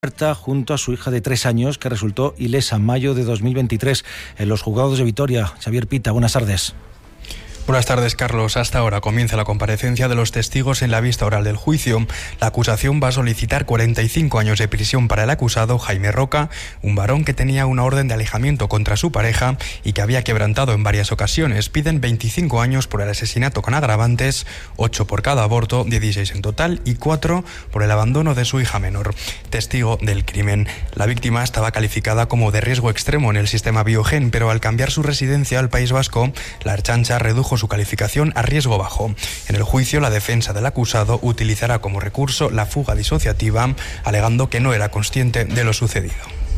junto a su hija de 3 años, que resultó ilesa en mayo de 2023 en los juzgados de Vitoria. Xavier Pita, buenas tardes. Buenas tardes, Carlos. Hasta ahora comienza la comparecencia de los testigos en la vista oral del juicio. La acusación va a solicitar 45 años de prisión para el acusado, Jaime Roca, un varón que tenía una orden de alejamiento contra su pareja y que había quebrantado en varias ocasiones. Piden 25 años por el asesinato con agravantes, 8 por cada aborto, 16 en total, y 4 por el abandono de su hija menor. Testigo del crimen. La víctima estaba calificada como de riesgo extremo en el sistema Biogen, pero al cambiar su residencia al País Vasco, la Ertzaintza redujo su calificación a riesgo bajo. En el juicio, la defensa del acusado utilizará como recurso la fuga disociativa, alegando que no era consciente de lo sucedido.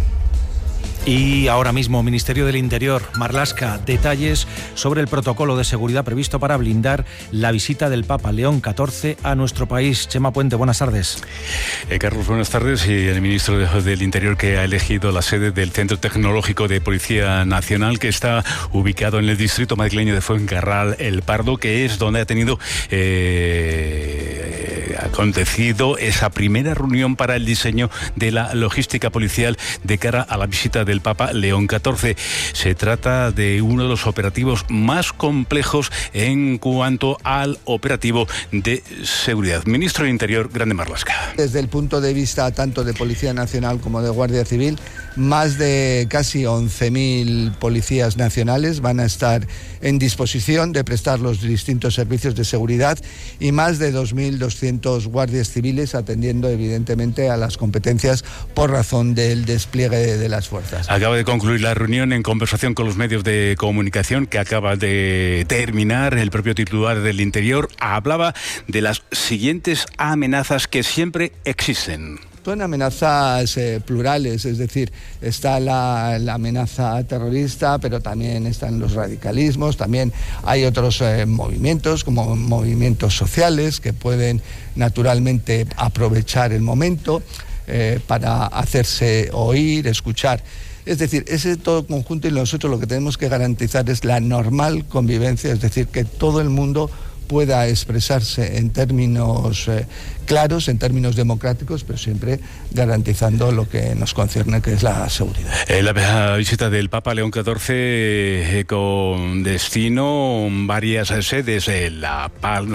Y ahora mismo, Ministerio del Interior, Marlaska, detalles sobre el protocolo de seguridad previsto para blindar la visita del Papa León XIV a nuestro país. Chema Puente, buenas tardes. Carlos, buenas tardes. Y el ministro del Interior, que ha elegido la sede del Centro Tecnológico de Policía Nacional, que está ubicado en el distrito madrileño de Fuencarral El Pardo, que es donde ha tenido acontecido esa primera reunión para el diseño de la logística policial de cara a la visita del Papa León XIV. Se trata de uno de los operativos más complejos en cuanto al operativo de seguridad. Ministro del Interior, Grande Marlaska. Desde el punto de vista tanto de Policía Nacional como de Guardia Civil, más de casi 11.000 policías nacionales van a estar en disposición de prestar los distintos servicios de seguridad y más de 2.200 guardias civiles atendiendo evidentemente a las competencias por razón del despliegue de las fuerzas. Acaba de concluir la reunión en conversación con los medios de comunicación que acaba de terminar. El propio titular del Interior hablaba de las siguientes amenazas que siempre existen. Son amenazas plurales, es decir, está la amenaza terrorista, pero también están los radicalismos, también hay otros movimientos, como movimientos sociales, que pueden naturalmente aprovechar el momento para hacerse oír, escuchar. Es decir, ese todo conjunto, y nosotros lo que tenemos que garantizar es la normal convivencia, es decir, que todo el mundo pueda expresarse en términos claros, en términos democráticos, pero siempre garantizando lo que nos concierne, que es la seguridad. La visita del Papa León XIV con destino varias sedes, Las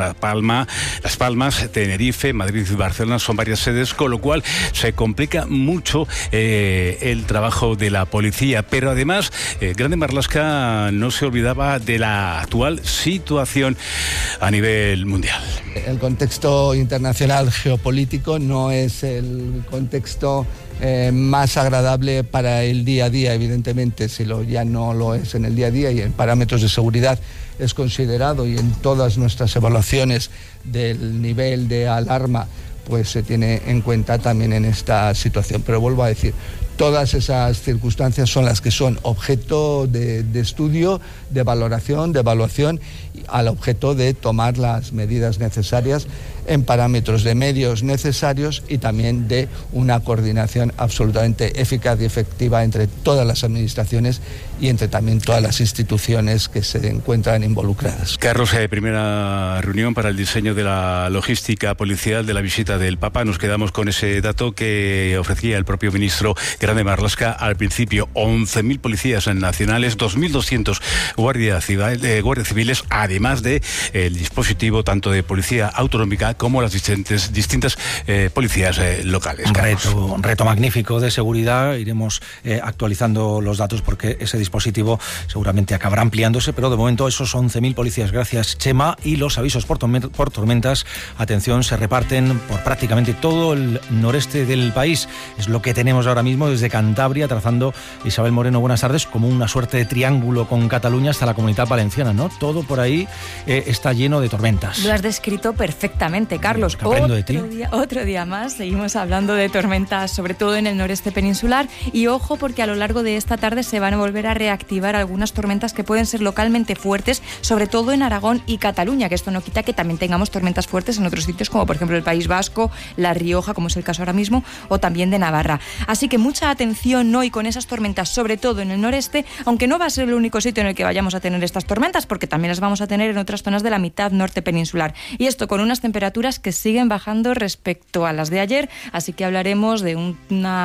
Palmas, Tenerife, Madrid y Barcelona, son varias sedes, con lo cual se complica mucho el trabajo de la policía. Pero además, Grande Marlaska no se olvidaba de la actual situación a nivel mundial. El contexto internacional geopolítico no es el contexto más agradable para el día a día, evidentemente, si ya no lo es en el día a día, y en parámetros de seguridad es considerado, y en todas nuestras evaluaciones del nivel de alarma pues se tiene en cuenta también en esta situación. Pero vuelvo a decir, todas esas circunstancias son las que son objeto de estudio, de valoración, de evaluación, al objeto de tomar las medidas necesarias en parámetros de medios necesarios y también de una coordinación absolutamente eficaz y efectiva entre todas las administraciones y entre también todas las instituciones que se encuentran involucradas. Carlos, primera reunión para el diseño de la logística policial de la visita del Papa. Nos quedamos con ese dato que ofrecía el propio ministro Grande Marlaska al principio: 11.000 policías nacionales, 2.200 guardias civiles, además de el dispositivo tanto de policía autonómica como las distintas policías locales. Un reto magnífico de seguridad. Iremos actualizando los datos porque ese dispositivo seguramente acabará ampliándose, pero de momento esos 11.000 policías. Gracias, Chema. Y los avisos por tormentas, atención, se reparten por prácticamente todo el noreste del país. Es lo que tenemos ahora mismo desde Cantabria, trazando, Isabel Moreno, buenas tardes, como una suerte de triángulo con Cataluña hasta la Comunidad Valenciana, ¿no? Todo por ahí está lleno de tormentas. Lo has descrito perfectamente, Carlos. Otro día más seguimos hablando de tormentas, sobre todo en el noreste peninsular, y ojo, porque a lo largo de esta tarde se van a volver a reactivar algunas tormentas que pueden ser localmente fuertes, sobre todo en Aragón y Cataluña, que esto no quita que también tengamos tormentas fuertes en otros sitios, como por ejemplo el País Vasco, La Rioja, como es el caso ahora mismo, o también de Navarra. Así que mucha atención hoy con esas tormentas, sobre todo en el noreste, aunque no va a ser el único sitio en el que vayamos a tener estas tormentas, porque también las vamos a tener en otras zonas de la mitad norte peninsular. Y esto con unas temperaturas que siguen bajando respecto a las de ayer, así que hablaremos de una